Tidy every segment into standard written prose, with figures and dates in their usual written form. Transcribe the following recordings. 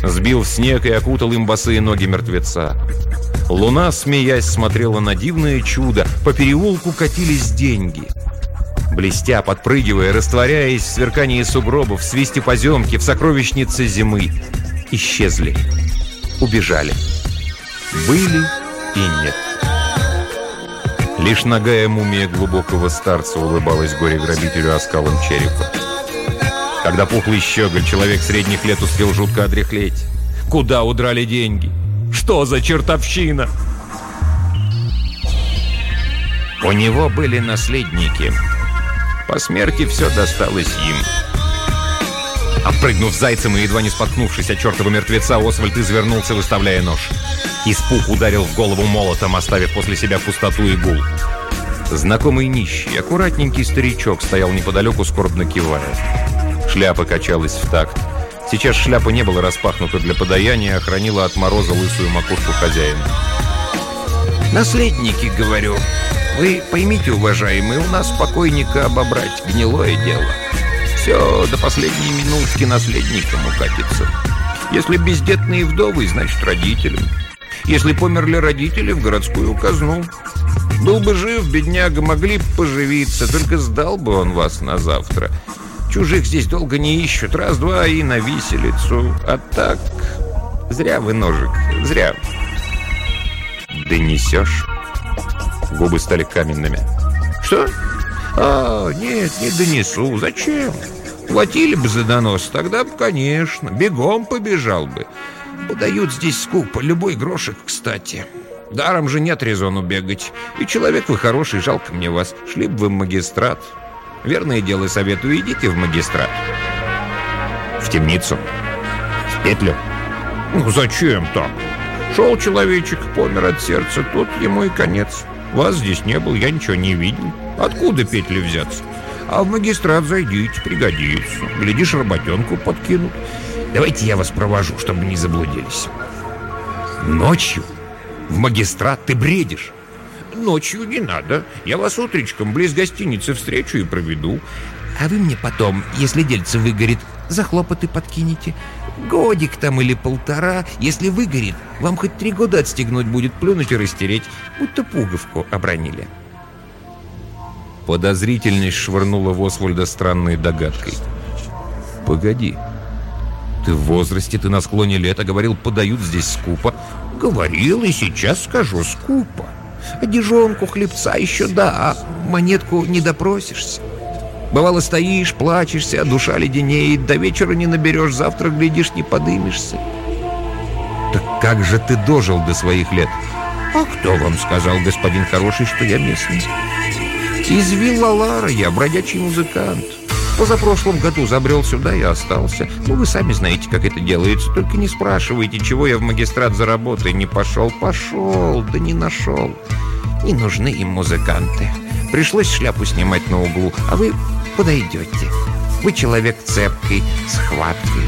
сбил в снег и окутал им босые ноги мертвеца. Луна, смеясь, смотрела на дивное чудо. По переулку катились деньги. Блестя, подпрыгивая, растворяясь в сверкании сугробов, в свисте поземки, в сокровищнице зимы. Исчезли. Убежали. Были и нет. Лишь нагая мумия глубокого старца улыбалась горе-грабителю оскалом черепа. Когда пухлый щеголь, человек средних лет, успел жутко одряхлеть. Куда удрали деньги? Что за чертовщина? У него были наследники. По смерти все досталось им. Опрыгнув зайцем и едва не споткнувшись от чертова мертвеца, Освальд извернулся, выставляя нож. Испуг ударил в голову молотом, оставив после себя пустоту и гул. Знакомый нищий, аккуратненький старичок стоял неподалеку, скорбно кивая. Шляпа качалась в такт. Сейчас шляпа не была распахнута для подаяния, а хранила от мороза лысую макушку хозяина. «Наследники, говорю. Вы поймите, уважаемые, у нас покойника обобрать гнилое дело. Все до последней минутки наследникам укатится. Если бездетные вдовы, значит родителям. Если померли родители, в городскую казну. Был бы жив, бедняга, могли бы поживиться, только сдал бы он вас на завтра. Чужих здесь долго не ищут, раз-два и на виселицу. А так, зря вы ножик, зря. Донесешь?» Губы стали каменными. «Что? Нет, не донесу. Зачем? Платили бы за донос, тогда бы, конечно, бегом побежал бы. Подают здесь скупо, любой грошек, кстати. Даром же нет резону бегать. И человек вы хороший, жалко мне вас. Шли бы вы в магистрат. Верное дело, советую, идите в магистрат». «В темницу? В петлю?» «Ну, зачем так? Шел человечек, помер от сердца, тут ему и конец. Вас здесь не было, я ничего не видел. Откуда петли взяться? А в магистрат зайдите, пригодится. Глядишь, работенку подкинут. Давайте я вас провожу, чтобы не заблудились». «Ночью? В магистрат? Ты бредишь?» «Ночью не надо. Я вас утречком близ гостиницы встречу и проведу. А вы мне потом, если дельце выгорит, за хлопоты подкинете. Годик там или полтора. Если выгорит, вам хоть 3 года отстегнуть будет, плюнуть и растереть, будто пуговку обронили». Подозрительность швырнула в Освальда странной догадкой. «Погоди. Ты в возрасте, ты на склоне лета говорил, подают здесь скупо». «Говорил и сейчас скажу, скупо. Одежонку, хлебца еще да, а монетку не допросишься. Бывало, стоишь, плачешься, а душа леденеет, до вечера не наберешь, завтра, глядишь, не подымешься». «Так как же ты дожил до своих лет?» «А кто вам сказал, господин хороший, что я местный? Из Вилла-Лара я бродячий музыкант. Позапрошлом году забрел сюда и остался. Ну, вы сами знаете, как это делается. Только не спрашивайте, чего я в магистрат за работой не пошел. Пошел, да не нашел. Не нужны им музыканты. Пришлось шляпу снимать на углу, а вы подойдете. Вы человек цепкий, с хваткой».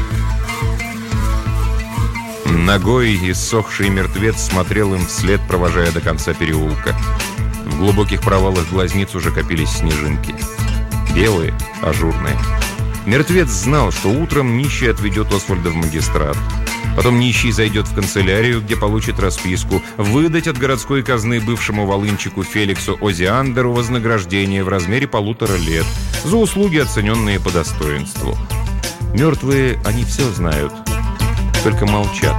Ногой иссохший мертвец смотрел им вслед, провожая до конца переулка. В глубоких провалах глазниц уже копились снежинки. Белые, ажурные. Мертвец знал, что утром нищий отведет Освальда в магистрат. Потом нищий зайдет в канцелярию, где получит расписку выдать от городской казны бывшему волынчику Феликсу Озиандеру вознаграждение в размере 1,5 лет за услуги, оцененные по достоинству. Мертвые, они все знают, только молчат.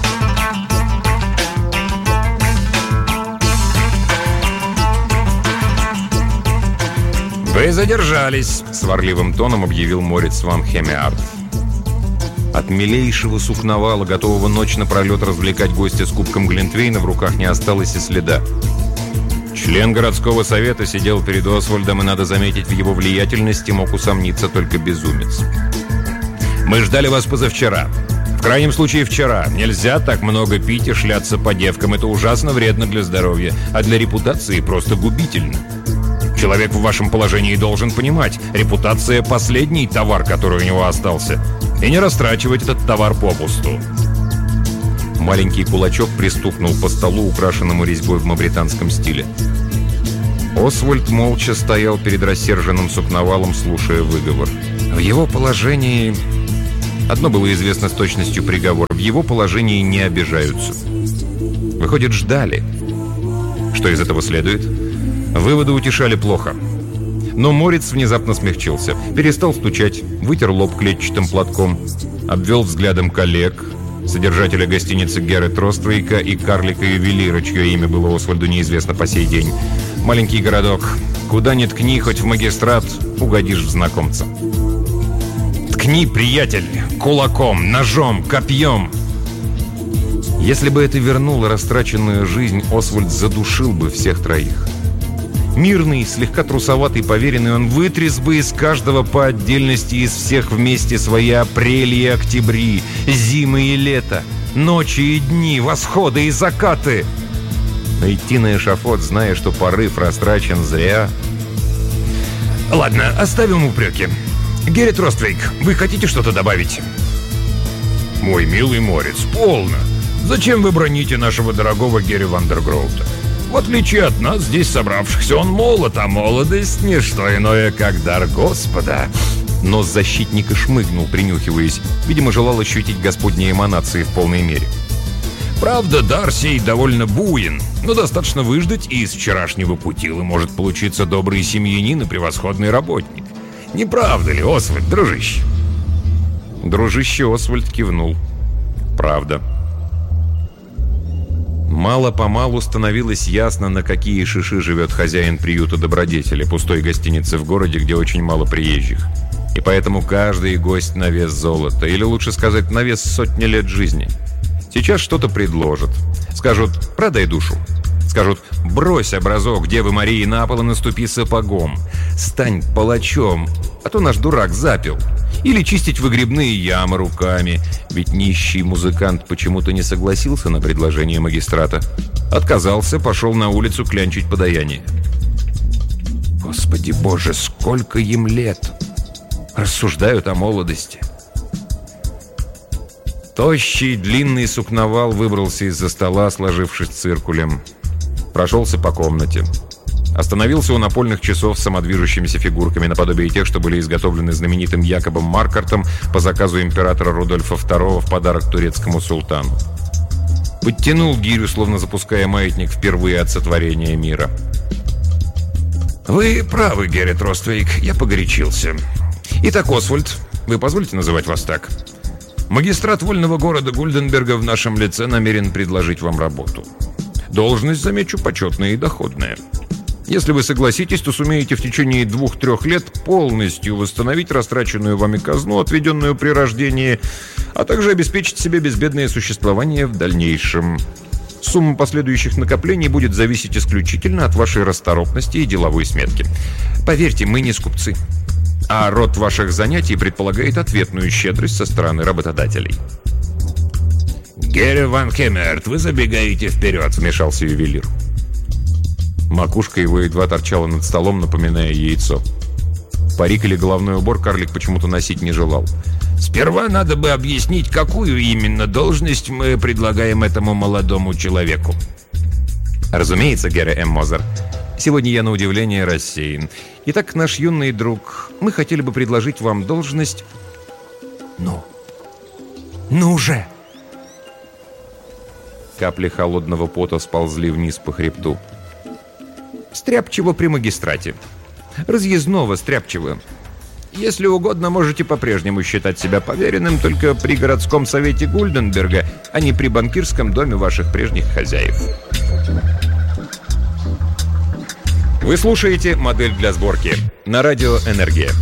«Вы задержались», — сварливым тоном объявил Морец ван Хемеарт. От милейшего сукновала, готового ночь напролет развлекать гостя с кубком глинтвейна, в руках не осталось и следа. Член городского совета сидел перед Освальдом, и, надо заметить, в его влиятельности мог усомниться только безумец. «Мы ждали вас позавчера. В крайнем случае вчера. Нельзя так много пить и шляться по девкам. Это ужасно вредно для здоровья, а для репутации просто губительно. Человек в вашем положении должен понимать, репутация – последний товар, который у него остался, и не растрачивать этот товар попусту». Маленький кулачок пристукнул по столу, украшенному резьбой в мавританском стиле. Освальд молча стоял перед рассерженным сукновалом, слушая выговор. В его положении Одно было известно с точностью: приговор. В его положении не обижаются. Выходит, ждали. Что из этого следует? Выводы утешали плохо. Но Морец внезапно смягчился. Перестал стучать, вытер лоб клетчатым платком, обвел взглядом коллег, содержателя гостиницы Геррит Рострейка и карлика-ювелира, чье имя было Освальду неизвестно по сей день. Маленький городок. Куда ни ткни, хоть в магистрат, угодишь в знакомца. Ткни, приятель, кулаком, ножом, копьем. Если бы это вернуло растраченную жизнь, Освальд задушил бы всех троих. Мирный, слегка трусоватый поверенный, он вытряс бы из каждого по отдельности, из всех вместе свои апрели и октябри, зимы и лето, ночи и дни, восходы и закаты. Но идти на эшафот, зная, что порыв растрачен зря... Ладно, оставим упреки. Геррит Рострейк, вы хотите что-то добавить? Мой милый Морец, полно. Зачем вы броните нашего дорогого Герри Вандергроута? В отличие от нас, здесь собравшихся, он молод, а молодость — не что иное, как дар Господа. Нос защитника шмыгнул, принюхиваясь. Видимо, желал ощутить господние эманации в полной мере. Правда, дар сей довольно буин, но достаточно выждать, и из вчерашнего путила может получиться добрый семьянин и превосходный работник. Не правда ли, Освальд, дружище? Дружище Освальд кивнул. Правда. Мало-помалу становилось ясно, на какие шиши живет хозяин приюта добродетели, пустой гостиницы в городе, где очень мало приезжих. И поэтому каждый гость на вес золота, или лучше сказать, на вес сотни лет жизни. Сейчас что-то предложат. Скажут: продай душу. Скажут: брось образок Девы Марии на пол и наступи сапогом. Стань палачом, а то наш дурак запил. Или чистить выгребные ямы руками. Ведь нищий музыкант почему-то не согласился на предложение магистрата. Отказался, пошел на улицу клянчить подаяние. Господи Боже, сколько им лет! Рассуждают о молодости. Тощий, длинный сукновал выбрался из-за стола, сложившись циркулем. Прошелся по комнате. Остановился у напольных часов с самодвижущимися фигурками, наподобие тех, что были изготовлены знаменитым Якобом Маркартом по заказу императора Рудольфа II в подарок турецкому султану. Подтянул гирю, словно запуская маятник впервые от сотворения мира. «Вы правы, Геррит Рострейк, я погорячился. Итак, Освальд, вы позволите называть вас так? Магистрат вольного города Гульденберга в нашем лице намерен предложить вам работу. Должность, замечу, почетная и доходная. Если вы согласитесь, то сумеете в течение 2-3 лет полностью восстановить растраченную вами казну, отведенную при рождении, а также обеспечить себе безбедное существование в дальнейшем. Сумма последующих накоплений будет зависеть исключительно от вашей расторопности и деловой сметки. Поверьте, мы не скупцы. А род ваших занятий предполагает ответную щедрость со стороны работодателей». «Герри ван Хеммерт, вы забегаете вперед», — вмешался ювелир. Макушка его едва торчала над столом, напоминая яйцо. Парик или головной убор карлик почему-то носить не желал. «Сперва надо бы объяснить, какую именно должность мы предлагаем этому молодому человеку». «Разумеется, Герри М. Мозер. Сегодня я, на удивление, рассеян. Итак, наш юный друг, мы хотели бы предложить вам должность...» «Ну же!» Капли холодного пота сползли вниз по хребту. «Стряпчего при магистрате. Разъездного стряпчего. Если угодно, можете по-прежнему считать себя поверенным только при городском совете Гульденберга, а не при банкирском доме ваших прежних хозяев». Вы слушаете «Модель для сборки» на радио «Энергия».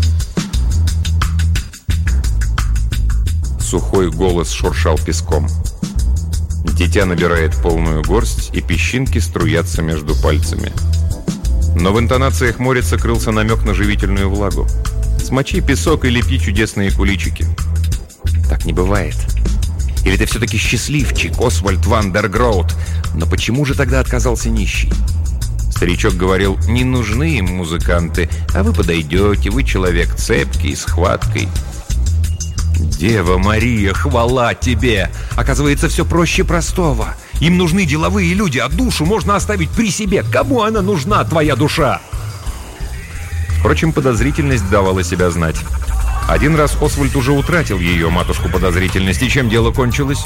Сухой голос шуршал песком. Дитя набирает полную горсть, и песчинки струятся между пальцами. Но в интонациях Морица крылся намек на живительную влагу. Смочи песок и лепи чудесные куличики. Так не бывает. Или ты все-таки счастливчик, Освальд Вандергроут? Но почему же тогда отказался нищий? Старичок говорил: не нужны им музыканты, а вы подойдете, вы человек цепкий, с хваткой. Дева Мария, хвала тебе! Оказывается, все проще простого. Им нужны деловые люди, а душу можно оставить при себе. Кому она нужна, твоя душа? Впрочем, подозрительность давала себя знать. Один раз Освальд уже утратил ее матушку подозрительности. Чем дело кончилось?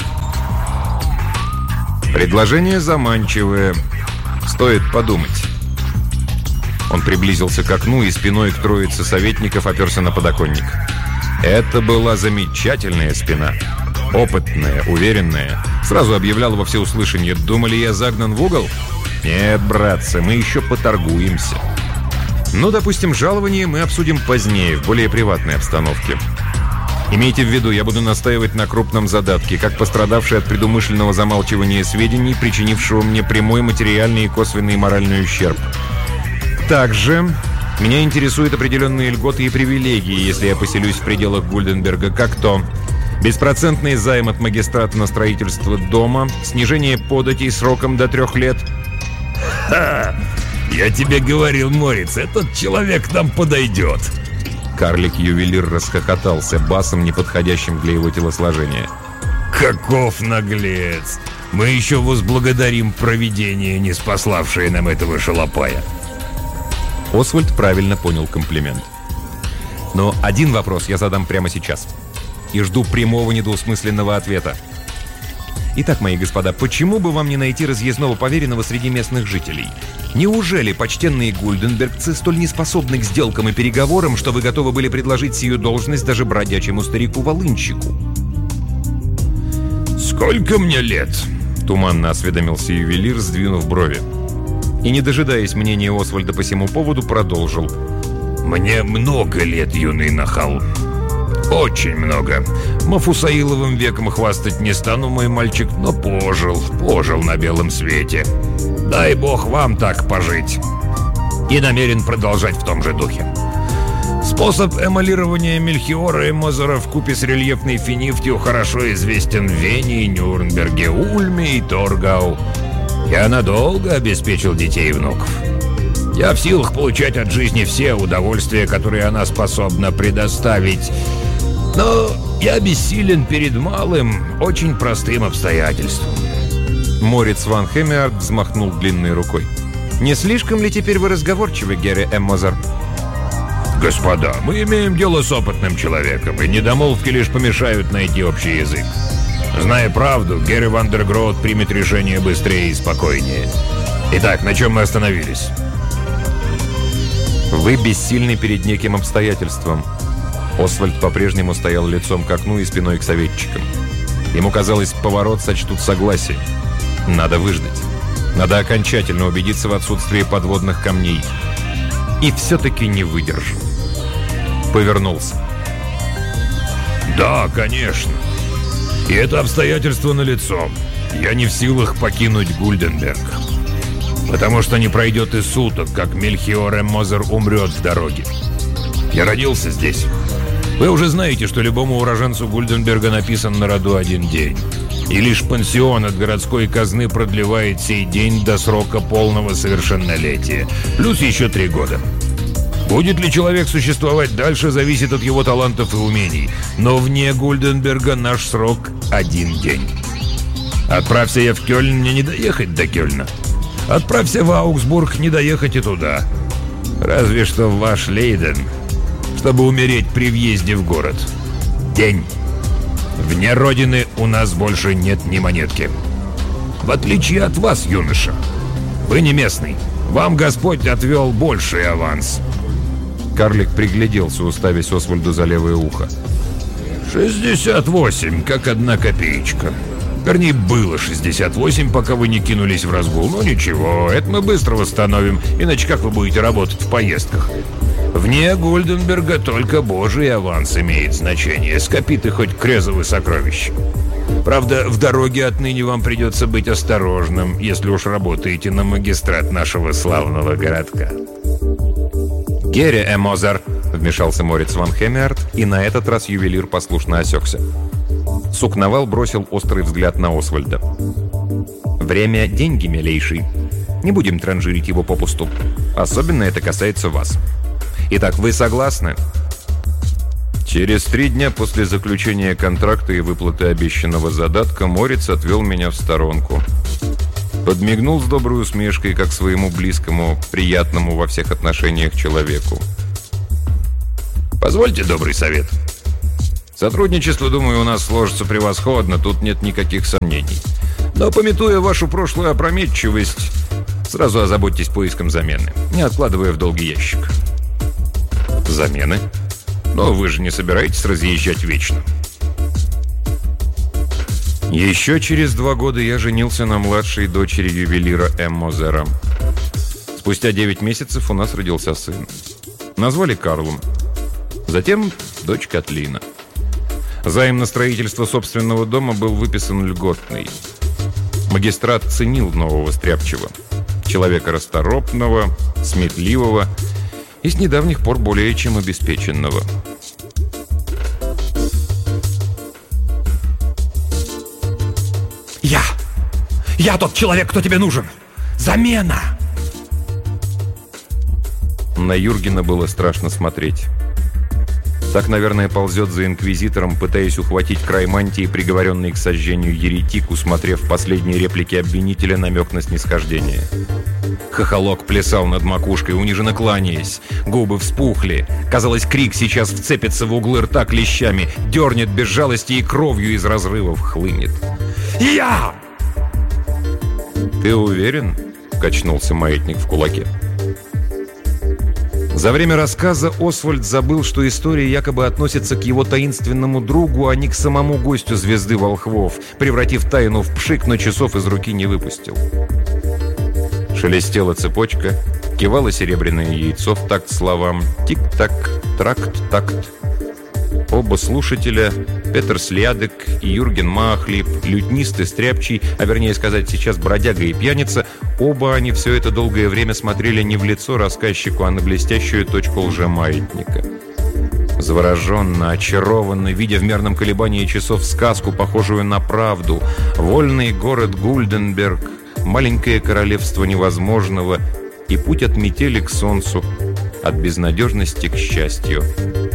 Предложение заманчивое. Стоит подумать. Он приблизился к окну и спиной к троице советников оперся на подоконник. Это была замечательная спина. Опытная, уверенная. Сразу объявляла во всеуслышание: «Думали, я загнан в угол?» «Нет, братцы, мы еще поторгуемся». Ну, допустим, жалование мы обсудим позднее, в более приватной обстановке. Имейте в виду, я буду настаивать на крупном задатке, как пострадавший от предумышленного замалчивания сведений, причинившего мне прямой материальный и косвенный моральный ущерб. Также меня интересуют определенные льготы и привилегии, если я поселюсь в пределах Гульденберга, как то беспроцентный займ от магистрата на строительство дома, снижение податей сроком до 3 лет. «Ха! Я тебе говорил, Морец, этот человек нам подойдет!» Карлик-ювелир расхохотался басом, неподходящим для его телосложения. «Каков наглец! Мы еще возблагодарим провидение, не спаславшее нам этого шалопая!» Освальд правильно понял комплимент. Но один вопрос я задам прямо сейчас. И жду прямого недвусмысленного ответа. Итак, мои господа, почему бы вам не найти разъездного поверенного среди местных жителей? Неужели почтенные гульденбергцы столь неспособны к сделкам и переговорам, что вы готовы были предложить сию должность даже бродячему старику-волынщику? «Сколько мне лет?» — туманно осведомился ювелир, сдвинув брови. И, не дожидаясь мнения Освальда по сему поводу, продолжил. «Мне много лет, юный нахал. Очень много. Мафусаиловым веком хвастать не стану, мой мальчик, но пожил на белом свете. Дай бог вам так пожить. И намерен продолжать в том же духе. Способ эмалирования Мельхиора и Мозера вкупе с рельефной финифтью хорошо известен в Вене и Нюрнберге, Ульме и Торгау. Я надолго обеспечил детей и внуков. Я в силах получать от жизни все удовольствия, которые она способна предоставить. Но я бессилен перед малым, очень простым обстоятельством». Морец ван Хеммеарт взмахнул длинной рукой. «Не слишком ли теперь вы разговорчивы, Герри Эммозер?» «Господа, мы имеем дело с опытным человеком, и недомолвки лишь помешают найти общий язык. Зная правду, Герри ван дер Гроот примет решение быстрее и спокойнее. Итак, на чем мы остановились?» «Вы бессильны перед неким обстоятельством». Освальд по-прежнему стоял лицом к окну и спиной к советчикам. Ему казалось, поворот сочтут согласие. Надо выждать. Надо окончательно убедиться в отсутствии подводных камней. И все-таки не выдержал. Повернулся. «Да, конечно. И это обстоятельство налицо. Я не в силах покинуть Гульденберг. Потому что не пройдет и суток, как Мельхиор Эммозер умрет в дороге. Я родился здесь. Вы уже знаете, что любому уроженцу Гульденберга написан на роду один день. И лишь пансион от городской казны продлевает сей день до срока полного совершеннолетия. Плюс еще 3 года. Будет ли человек существовать дальше, зависит от его талантов и умений. Но вне Гульденберга наш срок – 1 день. Отправься я в Кёльн, мне не доехать до Кёльна. Отправься в Аугсбург, не доехать и туда. Разве что в ваш Лейден, чтобы умереть при въезде в город. День. Вне родины у нас больше нет ни монетки. В отличие от вас, юноша. Вы не местный. Вам Господь отвел больший аванс». Карлик пригляделся, уставясь Освальду за левое ухо. 68, как 1 копеечка. Вернее, было 68, пока вы не кинулись в разгул. Но ничего, это мы быстро восстановим. Иначе как вы будете работать в поездках? Вне Гульденберга только божий аванс имеет значение. Скопи ты хоть крезовые сокровища. Правда, в дороге отныне вам придется быть осторожным, если уж работаете на магистрат нашего славного городка. «Герри Эммозер», — вмешался Морец ван Хеммеарт, и на этот раз ювелир послушно осекся. Сукновал бросил острый взгляд на Освальда. «Время — деньги, милейший. Не будем транжирить его попусту. Особенно это касается вас. Итак, вы согласны?» Через 3 дня после заключения контракта и выплаты обещанного задатка Морец отвел меня в сторонку. Подмигнул с доброй усмешкой, как своему близкому, приятному во всех отношениях человеку. «Позвольте добрый совет. Сотрудничество, думаю, у нас сложится превосходно, тут нет никаких сомнений. Но, памятуя вашу прошлую опрометчивость, сразу озаботьтесь поиском замены, не откладывая в долгий ящик. Замены? Но вы же не собираетесь разъезжать вечно. Еще через 2 года я женился на младшей дочери ювелира М. Мозера. Спустя 9 месяцев у нас родился сын. Назвали Карлом. Затем дочь Катлина. Займ на строительство собственного дома был выписан льготный. Магистрат ценил нового стряпчего. Человека расторопного, сметливого и с недавних пор более чем обеспеченного. Я тот человек, кто тебе нужен! Замена!» На Юргена было страшно смотреть. Так, наверное, ползет за инквизитором, пытаясь ухватить край мантии, приговоренный к сожжению еретик, усмотрев в последней реплике обвинителя намек на снисхождение. Хохолок плясал над макушкой, униженно кланяясь. Губы вспухли. Казалось, крик сейчас вцепится в углы рта клещами, дернет без жалости и кровью из разрывов хлынет. «Я!» «Ты уверен?» — качнулся маятник в кулаке. За время рассказа Освальд забыл, что история якобы относится к его таинственному другу, а не к самому гостю звезды волхвов, превратив тайну в пшик, но часов из руки не выпустил. Шелестела цепочка, кивало серебряное яйцо в такт словам «тик-так, тракт-такт». Оба слушателя, Петер Слядек и Юрген Махлип, лютнист и стряпчий, а вернее сказать сейчас бродяга и пьяница, оба они все это долгое время смотрели не в лицо рассказчику, а на блестящую точку лжемаятника. Завороженно, очарованно, видя в мерном колебании часов сказку, похожую на правду, вольный город Гульденберг, маленькое королевство невозможного и путь от метели к солнцу, от безнадежности к счастью.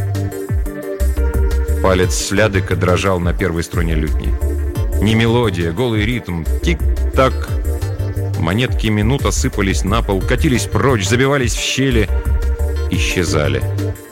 Палец Слядека дрожал на первой струне лютни. Не мелодия, голый ритм. Тик-так. Монетки минут осыпались на пол, катились прочь, забивались в щели, исчезали.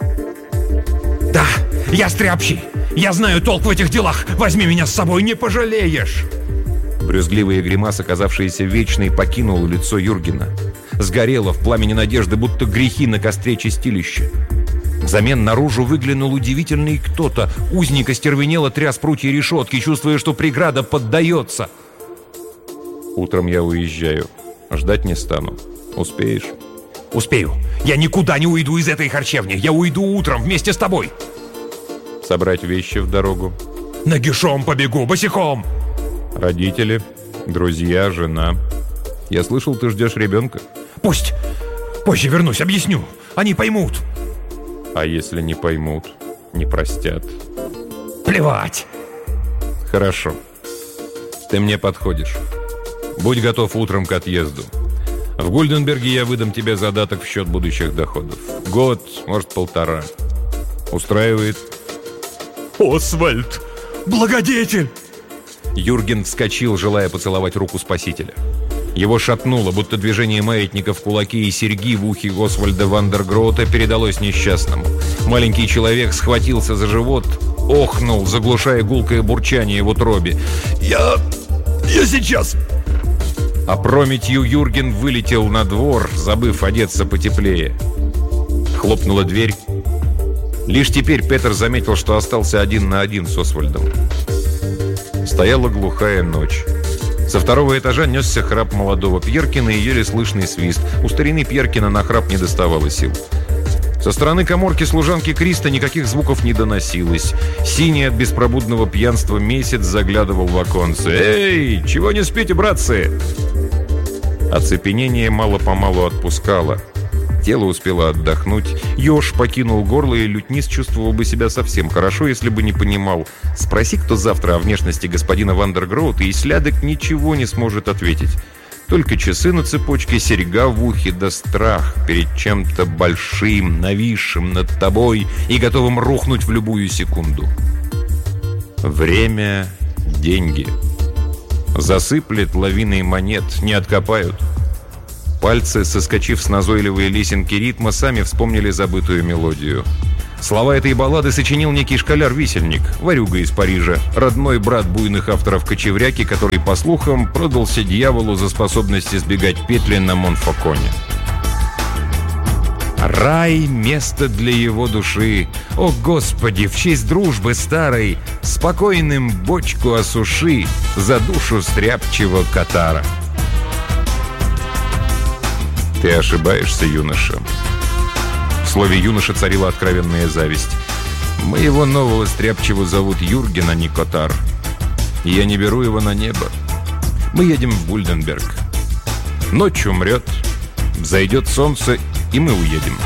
«Да, я стряпчий! Я знаю толк в этих делах! Возьми меня с собой, не пожалеешь!» Брюзгливая гримаса, оказавшаяся вечной, покинула лицо Юргена. Сгорела в пламени надежды, будто грехи на костре чистилища. Взамен наружу выглянул удивительный кто-то. Узник остервенело тряс прутья решетки, чувствуя, что преграда поддается. «Утром я уезжаю. Ждать не стану. Успеешь?» «Успею. Я никуда не уйду из этой харчевни. Я уйду утром вместе с тобой». «Собрать вещи в дорогу?» «Нагишом побегу, босиком». «Родители, друзья, жена. Я слышал, ты ждешь ребенка?» «Пусть. Позже вернусь, объясню. Они поймут». «А если не поймут, не простят?» «Плевать». «Хорошо. Ты мне подходишь. Будь готов утром к отъезду. В Гульденберге я выдам тебе задаток в счет будущих доходов. Год, может, 1,5. Устраивает?» «Освальд! Благодетель!» Юрген вскочил, желая поцеловать руку спасителя. Его шатнуло, будто движение маятника в кулаке и серьги в ухе Освальда Вандергроута передалось несчастному. Маленький человек схватился за живот, охнул, заглушая гулкое бурчание в утробе. «Я сейчас!» Опрометью Юрген вылетел на двор, забыв одеться потеплее. Хлопнула дверь. Лишь теперь Петер заметил, что остался 1 на 1 с Освальдом. Стояла глухая ночь. Со 2-го этажа несся храп молодого Пьеркина и еле слышный свист. У старины Пьеркина на храп не доставало сил. Со стороны каморки служанки Криста никаких звуков не доносилось. Синий от беспробудного пьянства месяц заглядывал в оконце. «Эй, чего не спите, братцы?» Оцепенение мало-помалу отпускало. Тело успело отдохнуть. Еж покинул горло, и лютнист чувствовал бы себя совсем хорошо, если бы не понимал. Спроси, кто завтра о внешности господина Вандергроута, и Слядек ничего не сможет ответить. Только часы на цепочке, серьга в ухе, да страх перед чем-то большим, нависшим над тобой и готовым рухнуть в любую секунду. Время — деньги. Засыплет лавиной монет, не откопают. Пальцы, соскочив с назойливой лесенки ритма, сами вспомнили забытую мелодию. Слова этой баллады сочинил некий школяр-висельник, ворюга из Парижа, родной брат буйных авторов «Кочевряки», который, по слухам, продался дьяволу за способность избегать петли на Монфоконе. Рай — место для его души. О, Господи, в честь дружбы старой спокойным бочку осуши за душу стряпчего катара. Ты ошибаешься, юноша. В слове «юноша» царила откровенная зависть. Моего нового стряпчего зовут Юрген, а не Котар. И я не беру его на небо. Мы едем в Гульденберг. Ночь умрет, взойдет солнце, и мы уедем.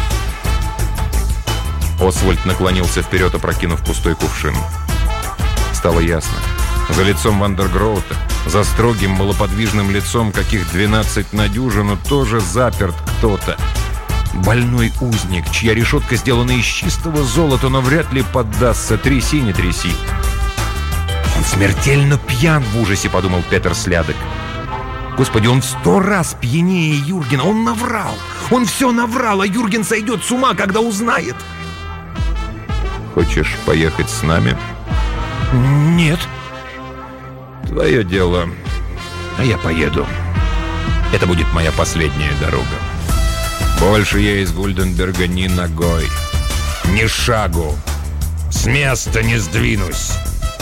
Освальд наклонился вперед, опрокинув пустой кувшин. Стало ясно. За лицом Вандергроута, за строгим малоподвижным лицом, каких 12 на дюжину, тоже заперт кто-то. Больной узник, чья решетка сделана из чистого золота, но вряд ли поддастся. Тряси, не тряси. «Он смертельно пьян в ужасе», — подумал Петер Слядок. Господи, он в 100 раз пьянее Юргена. Он наврал. Он все наврал, а Юрген сойдет с ума, когда узнает. Хочешь поехать с нами? Нет. Твое дело. А я поеду. Это будет моя последняя дорога. Больше я из Гульденберга ни ногой, ни шагу. С места не сдвинусь.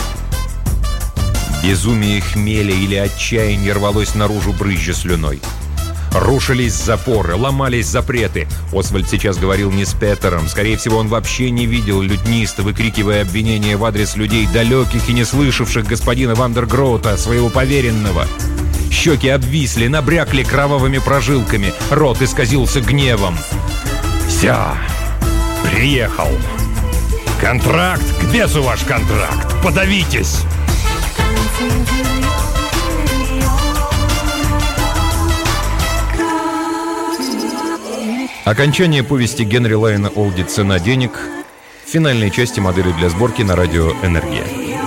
Безумие хмеля или отчаяние рвалось наружу, брызжа слюной. Рушились запоры, ломались запреты. Освальд сейчас говорил не с Петером. Скорее всего, он вообще не видел лютниста, выкрикивая обвинения в адрес людей, далеких и не слышавших господина Вандергроута, своего поверенного. Щеки обвисли, набрякли кровавыми прожилками. Рот исказился гневом. «Все, приехал. Контракт, к бесу ваш контракт. Подавитесь!» Окончание повести Генри Лайона Олди «Цена денег» в финальной части модели для сборки на радио «Энергия».